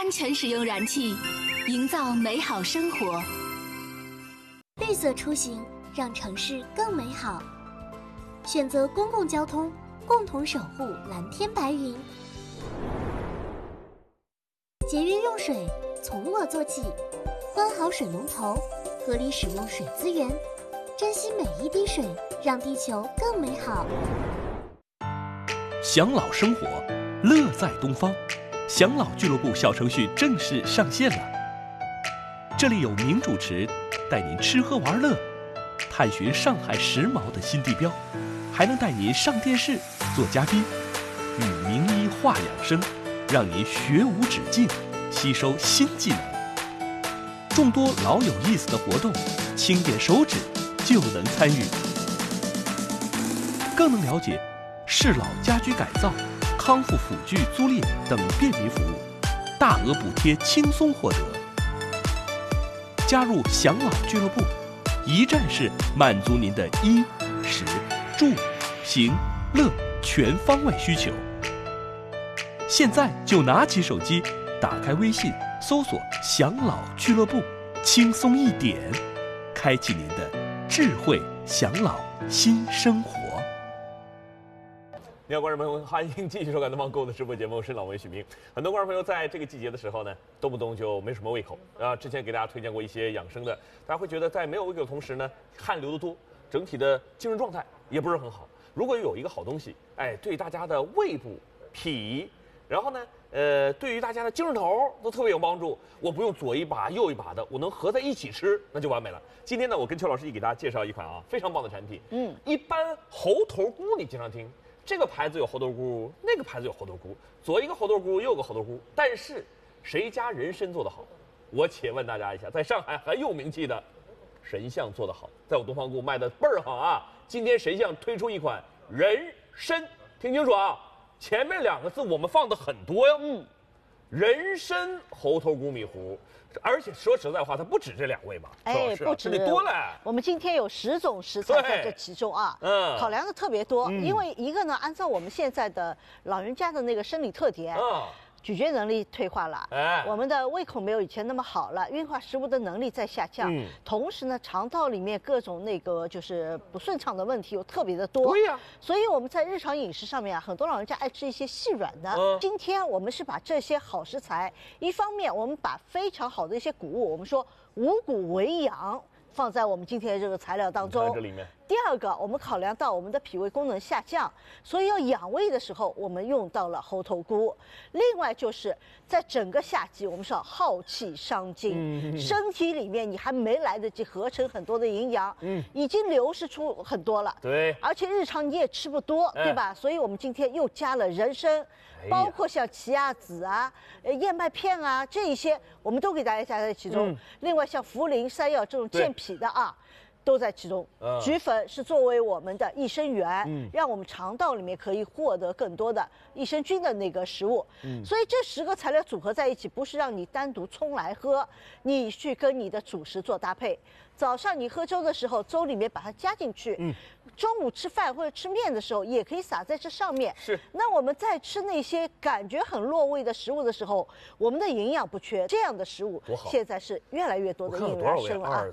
安全使用燃气，营造美好生活。 绿色出行，让城市更美好。选择公共交通，共同守护蓝天白云。节约用水，从我做起。关好水龙头，合理使用水资源，珍惜每一滴水，让地球更美好。 享老生活，乐在东方。享老俱乐部小程序正式上线了。这里有名主持带您吃喝玩乐，探寻上海时髦的新地标，还能带您上电视做嘉宾，与名医话养生，让您学无止境，吸收新技能。众多老有意思的活动，轻点手指就能参与，更能了解适老家居改造、康复辅具租赁等便民服务，大额补贴轻松获得。加入享老俱乐部，一站式满足您的衣、食、住、行、乐全方位需求。现在就拿起手机，打开微信，搜索享老俱乐部，轻松一点，开启您的智慧享老新生活。 你好，观众朋友们，欢迎继续收看《东方购物》的直播节目，我是老文许明。很多观众朋友在这个季节的时候呢，动不动就没什么胃口啊。之前给大家推荐过一些养生的，大家会觉得在没有胃口的同时呢，汗流得多，整体的精神状态也不是很好。如果有一个好东西，对大家的胃部、脾，然后呢，对于大家的精神头都特别有帮助。我不用左一把右一把的，我能合在一起吃，那就完美了。今天呢，我跟邱老师一给大家介绍一款非常棒的产品。一般猴头菇你经常听。这个牌子有猴头菇，那个牌子有猴头菇，左一个猴头菇，右个猴头菇，但是谁家人参做得好？我且问大家一下，在上海很有名气的神象做得好，在我东方菇卖的倍儿好啊！今天神象推出一款人参，听清楚啊，前面2个字我们放的很多哟。人参猴头菇米糊。而且说实在话，它不止这2味吧？ 不止， 多了。 我们今天有10种食材在这其中啊，考量的特别多。因为一个呢，按照我们现在的老人家的那个生理特点，咀嚼能力退化了，我们的胃口没有以前那么好了，运化食物的能力在下降，同时呢，肠道里面各种那个就是不顺畅的问题又特别的多。 对呀， 所以我们在日常饮食上面啊，很多老人家爱吃一些细软的。今天我们是把这些好食材，一方面我们把非常好的一些谷物，我们说五谷为养，放在我们今天的这个材料当中。 这里面。 第二个，我们考量到我们的脾胃功能下降，所以要养胃的时候，我们用到了猴头菇。另外就是在整个夏季，我们说耗气伤精，身体里面你还没来得及合成很多的营养，已经流失出很多了。 对， 而且日常你也吃不多，对吧？所以我们今天又加了人参，包括像奇亚籽啊、燕麦片啊这一些，我们都给大家加在其中。另外像茯苓、山药这种健脾的啊。都在其中，菊粉是作为我们的益生元，让我们肠道里面可以获得更多的益生菌的那个食物。所以这10个材料组合在一起，不是让你单独冲来喝，你去跟你的主食做搭配。早上你喝粥的时候，粥里面把它加进去。中午吃饭或者吃面的时候，也可以撒在这上面。 是。 那我们在吃那些感觉很落胃的食物的时候，我们的营养不缺，这样的食物现在是越来越多的应运而生了啊。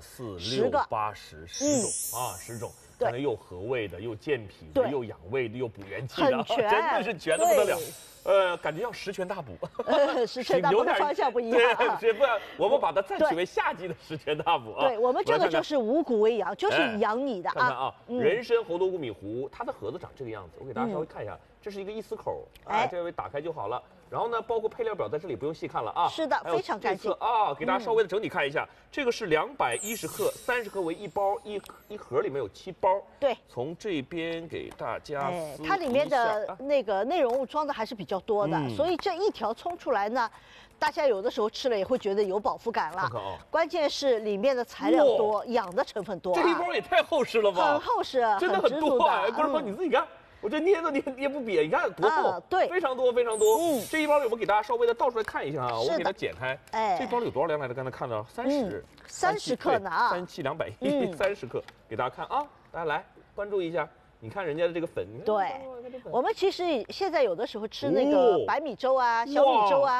2、4、6、8、10种啊，10种。可能又和胃的，又健脾的，又养胃的，又补元气的，真的是全的不得了。感觉要10全大补。 10全大补的方向不一样。 对，不然我们把它暂取为夏季的10全大补啊。 对，我们这个就是五谷为养，就是养你的啊。 看看啊，人参猴头菇米糊，它的盒子长这个样子，我给大家稍微看一下，这是一个1丝口，这位打开就好了。然后呢，包括配料表在这里不用细看了啊。 是的，非常干净啊。给大家稍微的整体看一下，这个是210克，30克为1包，一盒里面有7包。 对， 从这边给大家撕它里面的那个内容物装的还是比较多的，所以这一条冲出来呢，大家有的时候吃了也会觉得有饱腹感了。关键是里面的材料多，养的成分多。 这一包也太厚实了吧？ 很厚实， 真的很多啊！观众朋友你自己看。我这捏都捏不瘪，你看多厚， 对， 非常多非常多。这一包里我们给大家稍微的倒出来看一下啊，我给它剪开。这包里有多少量来着？刚才看到30 克呢啊 ，37、210，30克，给大家看啊，大家来关注一下。你看人家的这个粉， 对，我们其实现在有的时候吃那个白米粥啊、小米粥啊，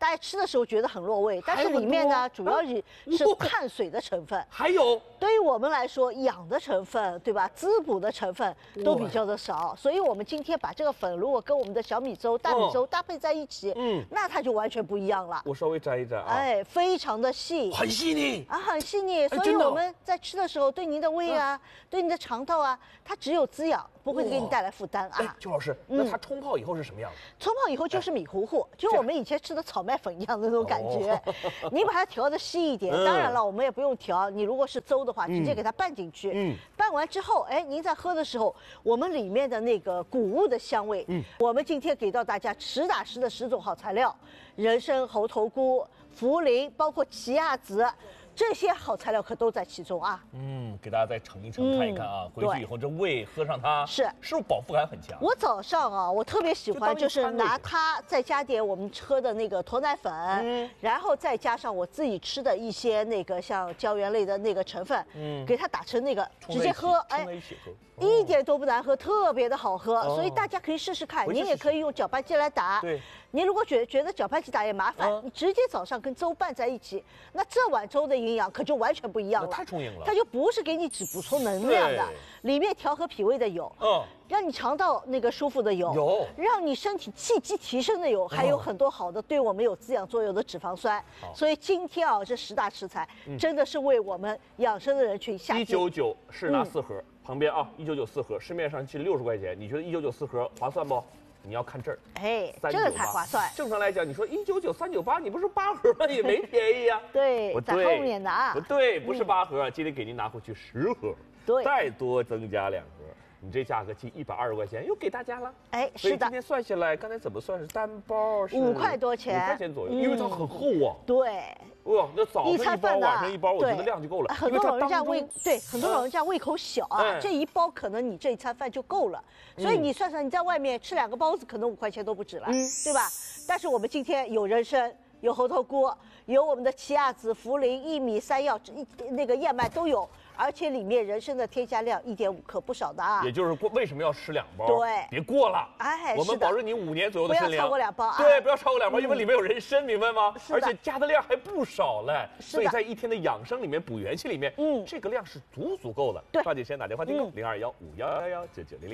大家吃的时候觉得很落味，但是里面呢主要是碳水的成分。 还有， 对于我们来说，养的成分，对吧？滋补的成分都比较的少，所以我们今天把这个粉如果跟我们的小米粥、大米粥搭配在一起，那它就完全不一样了。 我稍微摘一摘啊， 哎，非常的细， 很细腻啊，很细腻。所以我们在吃的时候，对您的胃啊，对您的肠道啊，它只有滋养，不会给你带来负担啊。 邱老师，那它冲泡以后是什么样的？ 冲泡以后就是米糊糊，就我们以前吃的炒麦粉一样的那种感觉。你把它调的稀一点，当然了，我们也不用调。你如果是粥的话，直接给它拌进去。拌完之后，哎，您在喝的时候，我们里面的那个谷物的香味，我们今天给到大家实打实的10种好材料：人参、猴头菇、茯苓，包括奇亚籽。这些好材料可都在其中啊！ 给大家再盛一盛，看一看啊。回去以后这胃喝上它，是不是饱腹感很强？ 我早上啊，我特别喜欢就是拿它再加点我们喝的那个脱奶粉，然后再加上我自己吃的一些那个像胶原类的那个成分，给它打成那个直接喝，哎，一点都不难喝，特别的好喝，所以大家可以试试看。您也可以用搅拌机来打。对，您如果觉得搅拌机打也麻烦，你直接早上跟粥拌在一起，那这碗粥的营养可就完全不一样了， 太充盈了。 它就不是给你只补充能量的，里面调和脾胃的有，让你肠道那个舒服的有，让你身体气机提升的有，还有很多好的对我们有滋养作用的脂肪酸。所以今天啊，这10大食材真的是为我们养生的人群下定。 199是拿4盒，旁边啊199 4盒，市面上其实60块钱，你觉得199 4盒划算不？你要看这儿， 哎，这个才划算。 正常来讲，你说199 398，你不是8盒吗？也没便宜呀。 对，在后面的啊。 不对，不是8盒，今天给您拿回去10盒， 对， 再多增加2盒。你这价格近120块钱又给大家了， 哎，是的。 所以今天算下来，刚才怎么算是单包是 5块多钱，5 块钱左右，因为它很厚啊。 对。 哇，那早上1包，晚上1包，我觉得量就够了。 很多老人家很多老人家胃口小啊，这一包可能你这一餐饭就够了。所以你算算，你在外面吃2个包子，可能5块钱都不止了，对吧？但是我们今天有人参，有猴头菇，有我们的奇亚籽、茯苓、薏米、山药，那个燕麦都有。而且里面人参的添加量1.5克，不少的啊。 也就是为什么要吃2包？ 对， 别过了。 哎， 我们保证你5年左右的身量， 不要超过2包啊。 对，不要超过2包，因为里面有人参，明白吗？而且加的量还不少嘞。所以在一天的养生里面、补元气里面，这个量是足够的。 对， 抓紧时间打电话订购0215119900。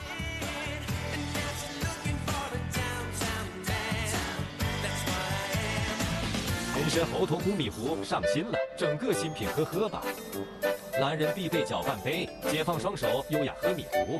人参猴头菇米糊上新了，整个新品喝吧！男人必备搅拌杯，解放双手，优雅喝米糊。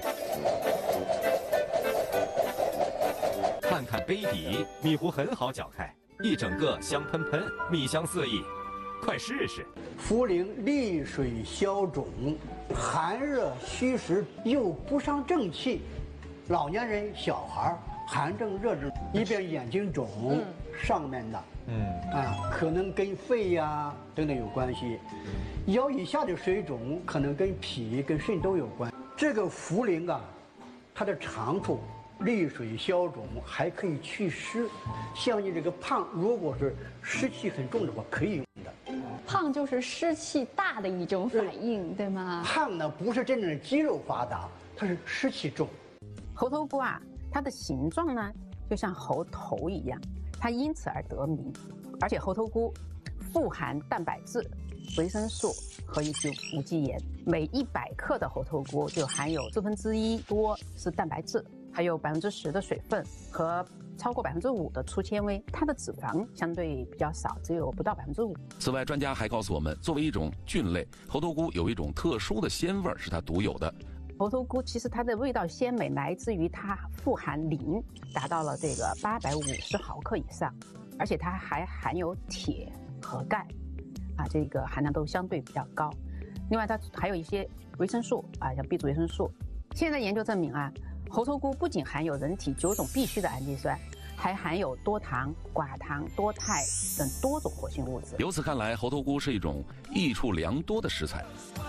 看看杯底，米糊很好搅开，一整个香喷喷，米香四溢，快试试！ 茯苓利水消肿，寒热虚实又不伤正气，老年人、小孩寒症、热症，一边眼睛肿，上面的。可能跟肺呀等等有关系，腰以下的水肿可能跟脾、跟肾都有关。这个茯苓啊，它的长处利水消肿，还可以祛湿。像你这个胖，如果是湿气很重的话，可以用的。 胖就是湿气大的一种反应，对吗？ 胖呢不是真正的肌肉发达，它是湿气重。 猴头菇啊，它的形状呢就像猴头一样。它因此而得名，而且猴头菇富含蛋白质、维生素和一些无机盐。每100克的猴头菇就含有1/4多是蛋白质，还有10%的水分和超过5%的粗纤维。它的脂肪相对比较少，只有不到5%。 此外，专家还告诉我们，作为一种菌类，猴头菇有一种特殊的鲜味是它独有的。 猴头菇其实它的味道鲜美来自于它富含磷，达到了这个850毫克以上，而且它还含有铁和钙，这个含量都相对比较高。另外它还有一些维生素像 B 族维生素。现在研究证明猴头菇不仅含有人体9种必需的氨基酸，还含有多糖、寡糖、多肽等多种活性物质。 由此看来，猴头菇是一种益处良多的食材。